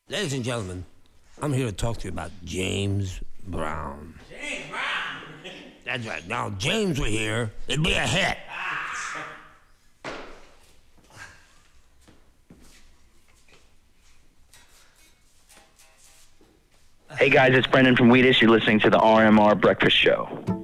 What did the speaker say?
Ladies and gentlemen, I'm here to talk to you about James Brown. James Brown? That's right. Now, if James were here, it'd be a hit. Hey guys, it's Brendan from Wheatus. You're listening to the RMR Breakfast Show.